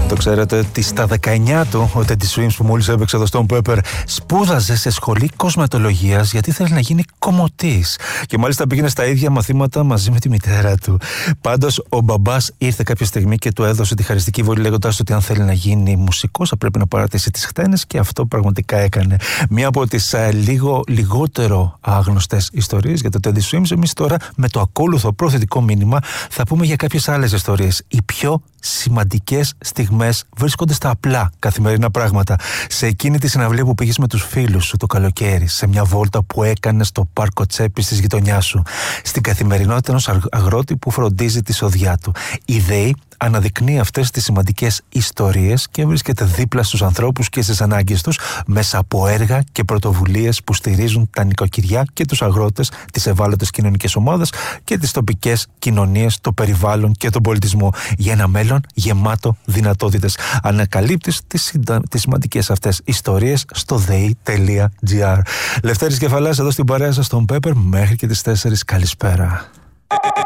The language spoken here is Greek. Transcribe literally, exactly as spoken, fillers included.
Το ξέρετε ότι στα δεκαεννιά του ο Teddy Swims, που μόλις έπαιξε εδώ στον Pepper, σπούδαζε σε σχολή κοσμετολογίας γιατί θέλει να γίνει κομμωτής. Και μάλιστα πήγαινε στα ίδια μαθήματα μαζί με τη μητέρα του. Πάντως ο μπαμπάς ήρθε κάποια στιγμή και του έδωσε τη χαριστική βολή, λέγοντας ότι αν θέλει να γίνει μουσικός θα πρέπει να παρατήσει τις χτένες, και αυτό πραγματικά έκανε. Μία από τις α, λίγο λιγότερο άγνωστες ιστορίες για το Teddy Swims. Εμείς τώρα με το ακόλουθο προθετικό μήνυμα θα πούμε για κάποιες άλλες ιστορίες. Οι πιο σημαντικές στιγμές βρίσκονται στα απλά καθημερινά πράγματα. Σε εκείνη τη συναυλία που πήγες με τους φίλους σου το καλοκαίρι, σε μια βόλτα που έκανες στο πάρκο τσέπης της γειτονιάς σου, στην καθημερινότητα ενός αγρότη που φροντίζει τη σοδιά του. Η ΔΕΗ αναδεικνύει αυτές τις σημαντικές ιστορίες και βρίσκεται δίπλα στους ανθρώπους και στις ανάγκες τους μέσα από έργα και πρωτοβουλίες που στηρίζουν τα νοικοκυριά και τους αγρότες, τις ευάλωτες κοινωνικές ομάδες και τις τοπικές κοινωνίες, το περιβάλλον και τον πολιτισμό, για ένα μέλλον γεμάτο δυνατότητες. Ανακαλύπτεις τις, συντα... τις σημαντικές αυτές ιστορίες στο δέι τελεία τζι άρ. Λευτέρης Κεφαλάς εδώ στην παρέα σας στον Pepper μέχρι και τις τέσσερις. Καλησπέρα.